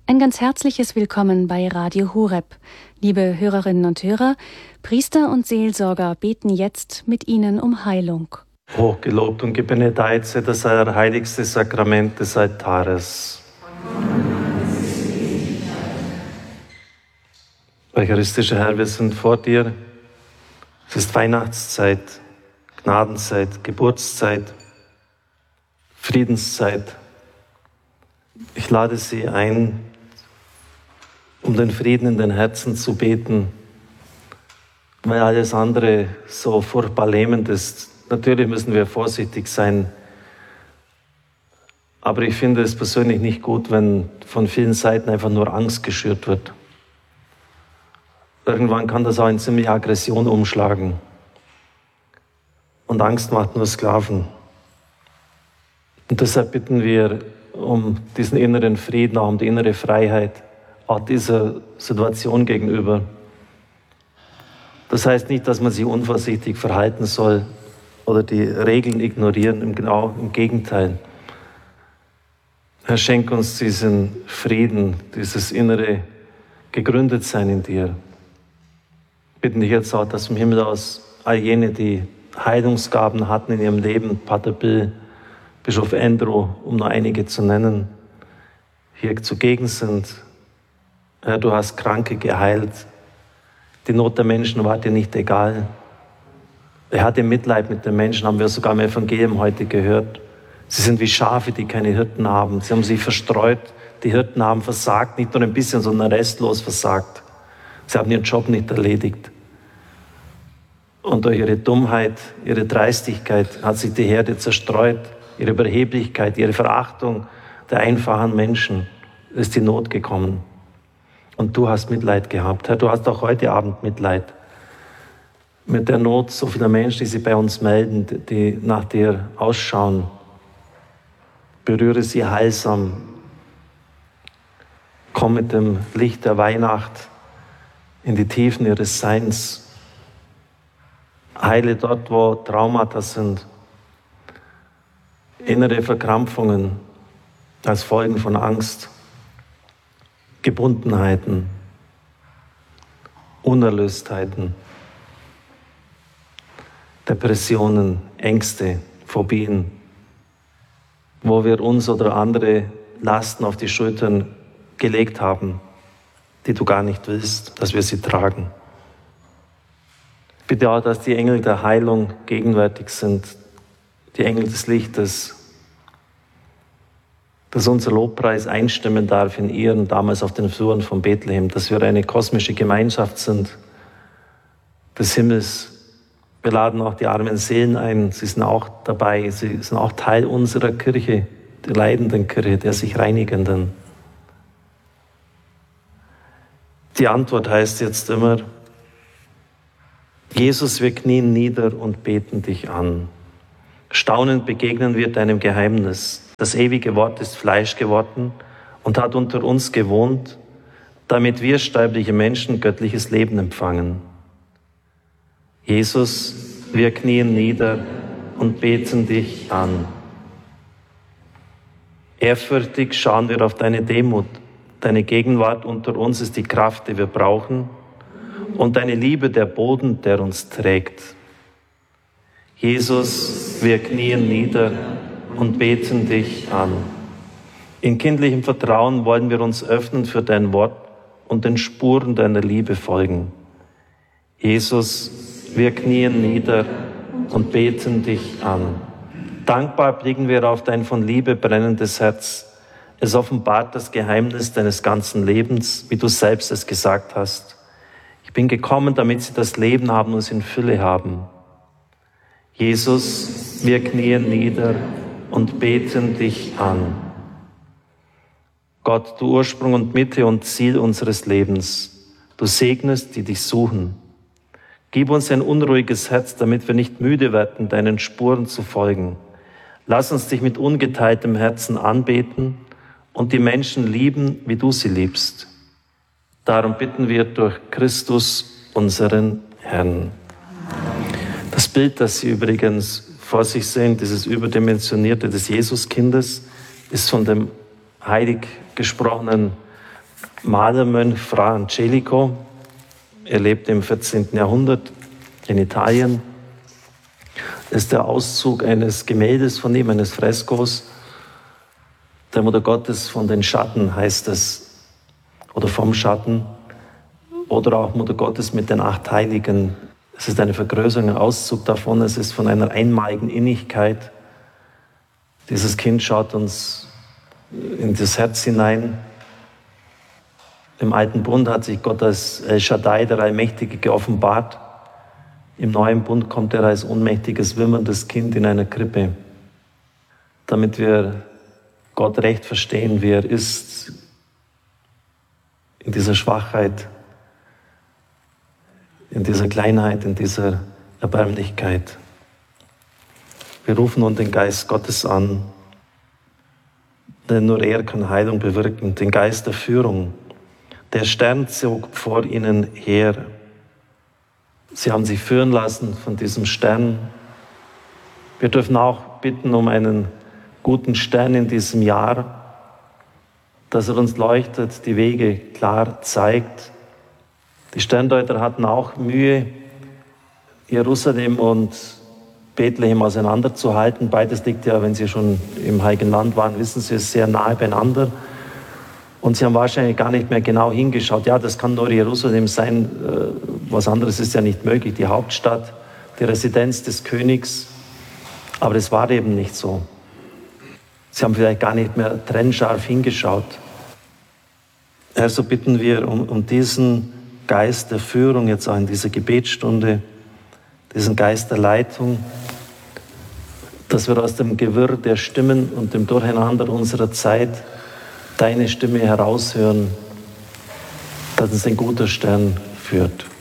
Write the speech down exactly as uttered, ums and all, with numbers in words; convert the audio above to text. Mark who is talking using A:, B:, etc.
A: Ein ganz herzliches Willkommen bei Radio Horeb. Liebe Hörerinnen und Hörer, Priester und Seelsorger beten jetzt mit Ihnen um Heilung.
B: Hochgelobt und gebenedeit sei das heiligste Sakrament des Altares. Eucharistischer Herr, wir sind vor dir. Es ist Weihnachtszeit, Gnadenzeit, Geburtszeit, Friedenszeit. Ich lade Sie ein, um den Frieden in den Herzen zu beten, weil alles andere so furchtbar lähmend ist. Natürlich müssen wir vorsichtig sein, aber ich finde es persönlich nicht gut, wenn von vielen Seiten einfach nur Angst geschürt wird. Irgendwann kann das auch in ziemliche Aggression umschlagen. Und Angst macht nur Sklaven. Und deshalb bitten wir um diesen inneren Frieden, auch um die innere Freiheit, auch dieser Situation gegenüber. Das heißt nicht, dass man sich unvorsichtig verhalten soll oder die Regeln ignorieren, genau im Gegenteil. Herr, schenk uns diesen Frieden, dieses innere Gegründetsein in dir. Bitten dich jetzt auch, dass vom Himmel aus all jene, die Heilungsgaben hatten in ihrem Leben, Pater Bill, Bischof Andrew, um nur einige zu nennen, hier zugegen sind. Herr, du hast Kranke geheilt. Die Not der Menschen war dir nicht egal. Er hatte Mitleid mit den Menschen, haben wir sogar im Evangelium heute gehört. Sie sind wie Schafe, die keine Hirten haben. Sie haben sich verstreut. Die Hirten haben versagt, nicht nur ein bisschen, sondern restlos versagt. Sie haben ihren Job nicht erledigt. Und durch ihre Dummheit, ihre Dreistigkeit hat sich die Herde zerstreut. Ihre Überheblichkeit, ihre Verachtung der einfachen Menschen ist die Not gekommen. Und du hast Mitleid gehabt. Herr, du hast auch heute Abend Mitleid mit der Not so vieler Menschen, die sich bei uns melden, die nach dir ausschauen. Berühre sie heilsam. Komm mit dem Licht der Weihnacht in die Tiefen ihres Seins. Heile dort, wo Traumata sind. Innere Verkrampfungen als Folgen von Angst, Gebundenheiten, Unerlöstheiten, Depressionen, Ängste, Phobien, wo wir uns oder andere Lasten auf die Schultern gelegt haben, die du gar nicht willst, dass wir sie tragen. Bitte auch, dass die Engel der Heilung gegenwärtig sind, die Engel des Lichtes, dass unser Lobpreis einstimmen darf in ihren, damals auf den Fluren von Bethlehem, dass wir eine kosmische Gemeinschaft sind des Himmels. Wir laden auch die armen Seelen ein, sie sind auch dabei, sie sind auch Teil unserer Kirche, der leidenden Kirche, der sich reinigenden. Die Antwort heißt jetzt immer, Jesus, wir knien nieder und beten dich an. Staunend begegnen wir deinem Geheimnis. Das ewige Wort ist Fleisch geworden und hat unter uns gewohnt, damit wir sterbliche Menschen göttliches Leben empfangen. Jesus, wir knien nieder und beten dich an. Ehrfürchtig schauen wir auf deine Demut. Deine Gegenwart unter uns ist die Kraft, die wir brauchen, und deine Liebe der Boden, der uns trägt. Jesus, wir knien nieder und beten dich an. In kindlichem Vertrauen wollen wir uns öffnen für dein Wort und den Spuren deiner Liebe folgen. Jesus, wir knien nieder und beten dich an. Dankbar blicken wir auf dein von Liebe brennendes Herz. Es offenbart das Geheimnis deines ganzen Lebens, wie du selbst es gesagt hast. Ich bin gekommen, damit sie das Leben haben und es in Fülle haben. Jesus, wir knien nieder und beten dich an. Gott, du Ursprung und Mitte und Ziel unseres Lebens, du segnest, die dich suchen. Gib uns ein unruhiges Herz, damit wir nicht müde werden, deinen Spuren zu folgen. Lass uns dich mit ungeteiltem Herzen anbeten und die Menschen lieben, wie du sie liebst. Darum bitten wir durch Christus, unseren Herrn. Das Bild, das Sie übrigens vor sich sehen, dieses überdimensionierte des Jesuskindes, ist von dem heilig gesprochenen Malermönch Fra Angelico. Er lebte im vierzehnten Jahrhundert in Italien. Das ist der Auszug eines Gemäldes von ihm, eines Freskos. Der Mutter Gottes von den Schatten heißt es, oder vom Schatten, oder auch Mutter Gottes mit den acht Heiligen. Es ist eine Vergrößerung, ein Auszug davon. Es ist von einer einmaligen Innigkeit. Dieses Kind schaut uns in das Herz hinein. Im Alten Bund hat sich Gott als El Shaddai, der Allmächtige, geoffenbart. Im Neuen Bund kommt er als unmächtiges, wimmerndes Kind in einer Krippe. Damit wir Gott recht verstehen, wie er ist, in dieser Schwachheit, in dieser Kleinheit, in dieser Erbärmlichkeit. Wir rufen nun den Geist Gottes an, denn nur er kann Heilung bewirken, den Geist der Führung. Der Stern zog vor ihnen her. Sie haben sich führen lassen von diesem Stern. Wir dürfen auch bitten um einen guten Stern in diesem Jahr, dass er uns leuchtet, die Wege klar zeigt. Die Sterndeuter hatten auch Mühe, Jerusalem und Bethlehem auseinanderzuhalten. Beides liegt ja, wenn Sie schon im Heiligen Land waren, wissen Sie, es sehr nahe beieinander. Und sie haben wahrscheinlich gar nicht mehr genau hingeschaut. Ja, das kann nur Jerusalem sein. Was anderes ist ja nicht möglich. Die Hauptstadt, die Residenz des Königs. Aber es war eben nicht so. Sie haben vielleicht gar nicht mehr trennscharf hingeschaut. Herr, so bitten wir um, um diesen Geist der Führung jetzt auch in dieser Gebetsstunde, diesen Geist der Leitung, dass wir aus dem Gewirr der Stimmen und dem Durcheinander unserer Zeit deine Stimme heraushören, dass uns ein guter Stern führt.